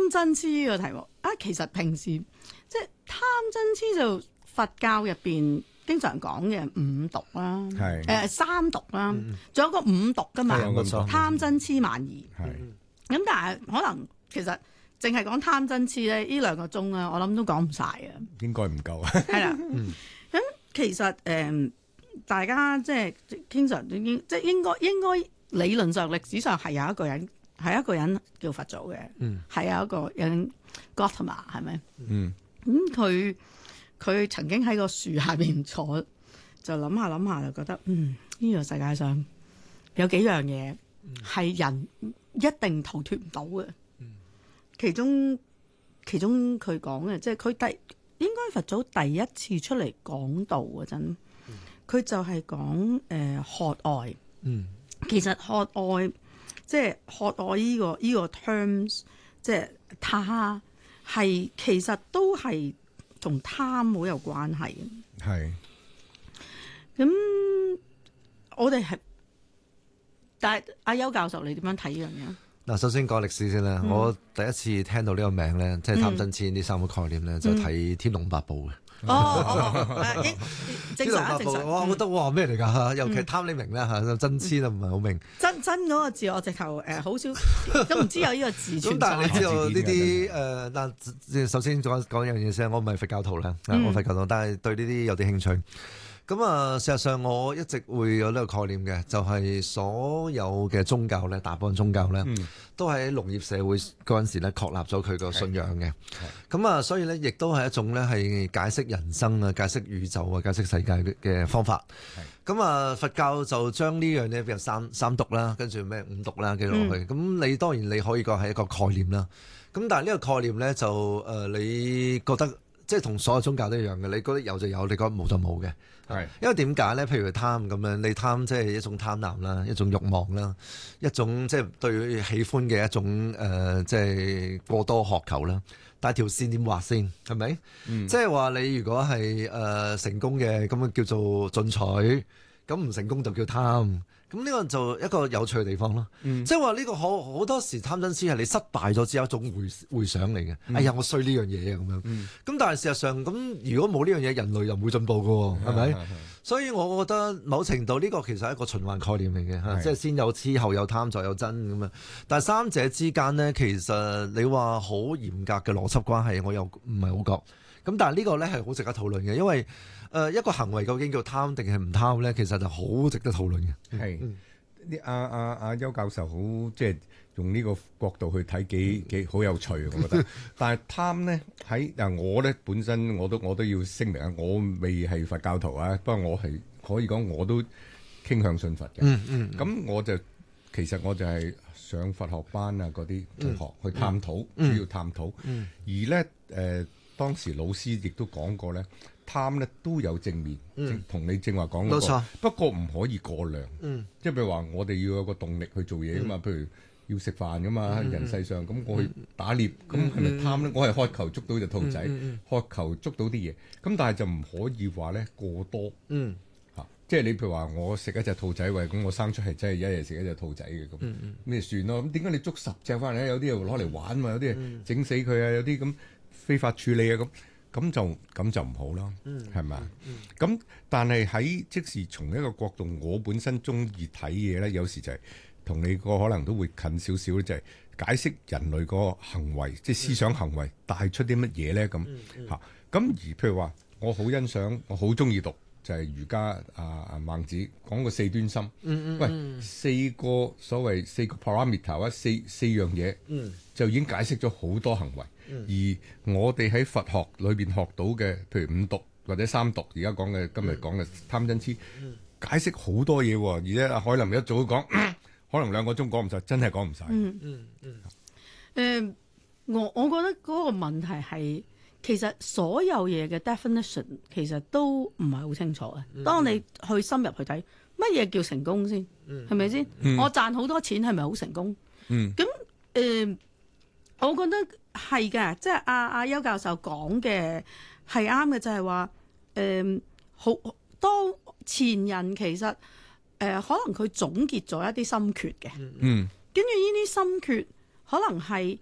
貪嗔痴呢個題目啊，其實平時即係貪嗔痴就佛教入邊經常講嘅五毒啦，三毒啦，仲有個五毒噶嘛，貪嗔痴慢疑。咁但係可能其實淨係講貪嗔痴咧，呢2個鐘咧，我諗都講唔晒啊。應該唔夠啊。係啦，咁其實大家即係經常應該理論上歷史上係有一個人叫佛祖嘅，係有一個人 Gautama 係咪？咁佢曾經喺個樹下邊坐，就諗下就覺得呢個世界上有幾樣嘢係人一定逃脫唔到嘅。其中佢講嘅，即係佢應該佛祖第一次出嚟講道嗰陣，佢就係講渴愛。其實渴愛即係渴愛呢個 terms， 即係他係其實都係同貪好有關係嘅。係。咁我哋係，但係阿邱教授你點樣睇呢樣嘢？ 嗱，首先講歷史先啦。我第一次聽到呢個名咧，即係貪嗔痴呢3個概念咧，就睇《天龍八部》嘅。 正常。 我覺得哇咩嚟㗎？尤其貪你明啦嚇，嗔痴就唔係好明。 真嗰個字我直頭好少都唔知有呢個字存在。 咁但係你知道呢啲首先講一樣嘢先，我唔係佛教徒啦，我佛教徒，但係對呢啲有啲興趣。咁事實上我一直會有呢個概念嘅，就係所有嘅宗教咧，大部分宗教咧，都喺農業社會嗰陣時咧確立咗佢個信仰嘅。咁所以咧，亦都係一種咧係解釋人生啊、解釋宇宙啊、解釋世界嘅方法。咁佛教就將呢樣嘢譬如三毒啦，跟住咩五毒啦記落去。咁你當然你可以講係一個概念啦。咁但係呢個概念咧就你覺得即係同所有宗教都一樣嘅，你覺得有就有，你覺得冇就冇嘅。因為點解咧？譬如貪咁樣，你貪即係一種貪婪啦，一種慾望啦，一種即係對喜歡嘅一種即係過多渴求啦。但係條線點畫先？係咪？即係話你如果係成功嘅，咁叫做進取；咁唔成功就叫貪。咁呢個就一個有趣嘅地方咯。即係話呢個好多時貪嗔痴係你失敗咗之後一種回想嚟嘅。哎呀，我衰呢樣嘢啊咁樣。咁但係事實上咁，如果冇呢樣嘢，人類又唔會進步嘅喎，係咪？所以我覺得某程度呢個其實係一個循環概念嚟嘅，即係先有痴後有貪再有真咁啊。但係三者之間呢，其實你話好嚴格嘅邏輯關係，我又唔係好覺。咁但係呢個咧係好值得討論嘅，因為一個行為究竟叫貪定係唔貪咧，其實就好值得討論嘅。 係啲阿邱教授好即係用呢個角度去睇幾好有趣，我覺得。但係貪咧喺我咧本身我都要聲明啊，我未係佛教徒啊，不過我係可以講我都傾向信佛嘅。咁其實我就係上佛學班啊嗰啲去學去探討，主要探討。而咧當時老師亦都講過咧，貪咧都有正面，同你正話講嗰個，不過唔可以過量。即係譬如話，我哋要有個動力去做嘢噶嘛，譬如要食飯噶嘛，人世上咁我去打獵，咁係咪貪咧？我係渴求捉到隻兔仔，渴求捉到啲嘢，咁但係就唔可以話咧過多。即係你譬如話，我食一隻兔仔喂，咁我生出係真係一日食一隻兔仔嘅咁，咩算咯？咁點解你捉10隻翻嚟咧？有啲又攞嚟玩嘛，有啲整死佢啊，有啲咁。非法處理啊，咁就唔好啦，係咪？咁但係喺即時從一個角度，我本身中意睇嘢咧，有時就係同你個可能都會近少少，就係解釋人類個行為，即係思想行為帶出啲乜嘢咧咁嚇。咁而譬如話，我好欣賞，我好中意讀就係儒家孟子講個四端心。喂，4個 parameter 啊，四樣嘢，就已經解釋咗好多行為。而我哋喺佛學裏邊學到嘅，譬如五毒或者三毒，而家講嘅今日講嘅貪嗔痴，解釋好多嘢。而且阿海林一早都講，可能2個鐘講唔晒，真係講唔晒。 我覺得嗰個問題係，其實所有嘢嘅 definition 其實都唔係好清楚嘅。當你去深入去睇，乜嘢叫成功先？係咪先？我賺好多錢係咪好成功？咁我覺得係嘅，即係阿邱教授講嘅係啱嘅，就係話好多前人其實可能佢總結咗一啲心訣嘅，跟住呢啲心訣可能係